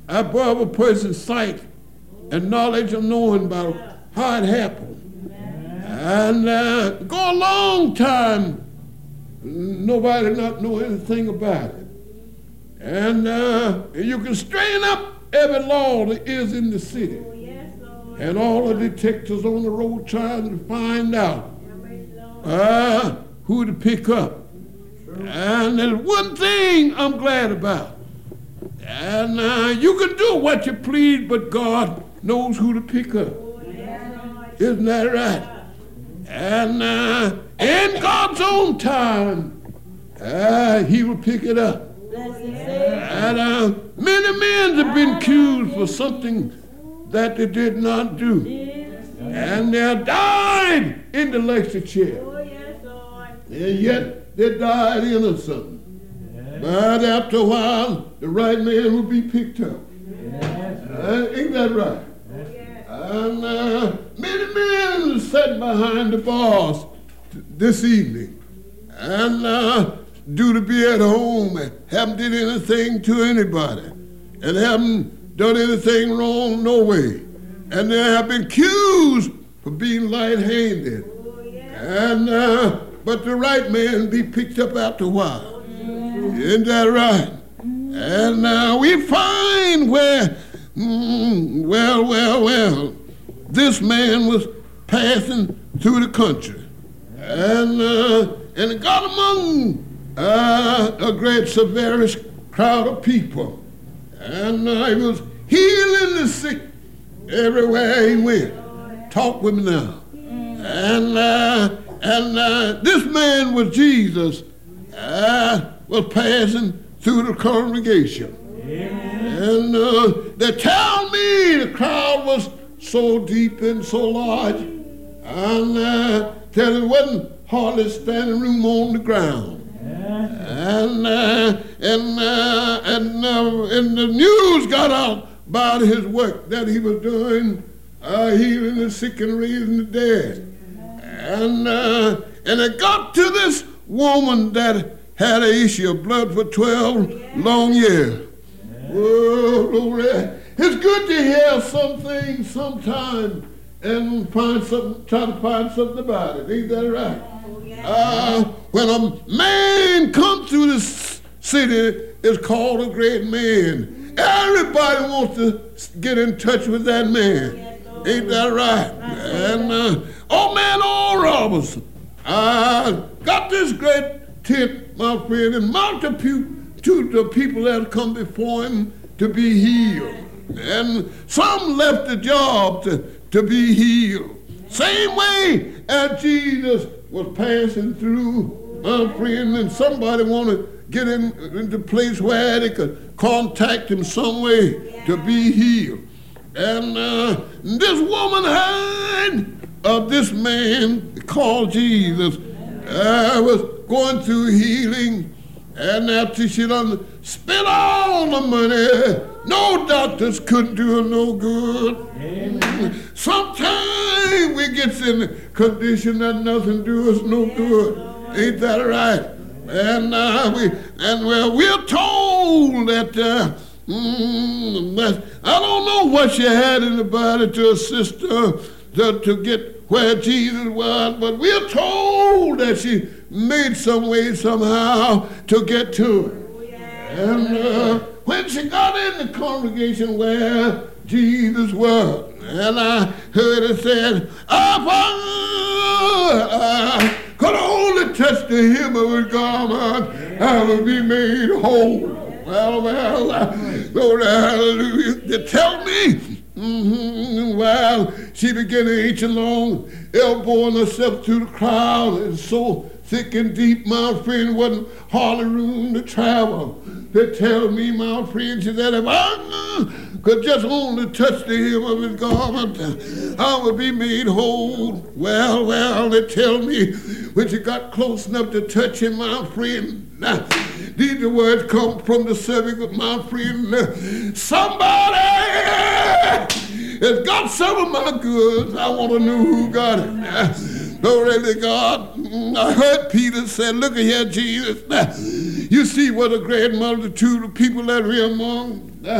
above a person's sight and knowledge of knowing about how it happened. And go a long time, nobody not know anything about it. And you can straighten up every law that is in the city. And all the detectives on the road trying to find out who to pick up. And there's one thing I'm glad about. And you can do what you please, but God knows who to pick up. Isn't that right? And in God's own time, he will pick it up. And many men have been accused for something that they did not do. And they died in the electric chair. And yet they died innocent. But after a while, the right man will be picked up. Ain't that right? And many men sat behind the bars this evening and due to be at home and haven't did anything to anybody and haven't done anything wrong no way. And they have been accused for being light-handed. And but the right man be picked up after a while. Isn't that right? And we find where, this man was passing through the country. And it got among a great severest crowd of people. And he was healing the sick everywhere he went. Talk with me now. And this man was Jesus, was passing through the congregation. And they tell me the crowd was so deep and so large, and that it wasn't hardly standing room on the ground. And the news got out about his work that he was doing, healing the sick and raising the dead. And it got to this woman that had an issue of blood for 12 long years. Whoa, glory. It's good to hear some things sometime and try to find something about it. Ain't that right? When a man comes through this city, it's called a great man. Everybody wants to get in touch with that man. Ain't that right? And old man Oral Roberts got this great tent, my friend, and multitude of people that come before him to be healed. And some left the job to be healed. Same way as Jesus was passing through, my friend, and somebody want to get into a place where they could contact him some way to be healed. And this woman heard of this man called Jesus was going through healing, and after she done spent all the money, no doctors couldn't do her no good. Sometimes we get in a condition that nothing do us no good. Ain't that right? And we're told that I don't know what she had in the body to assist her to get where Jesus was, but we're told that she made some way somehow to get to it. And when she got in the congregation where Jesus was, and I heard her say, if I could only touch the hem of his garment, I would be made whole. Well, Lord, hallelujah. They tell me, while she began to inch along, elbowing herself through the crowd, and so thick and deep, my friend, wasn't hardly room to travel. They tell me, my friend, she said, if I could just only touch the hem of his garment, I would be made whole. Well, they tell me, when she got close enough to touch him, my friend, these words come from the service of my friend. Somebody has got some of my goods. I want to know who got it. Glory to God. I heard Peter say, look at here, Jesus. You see what a great multitude of people that we're among.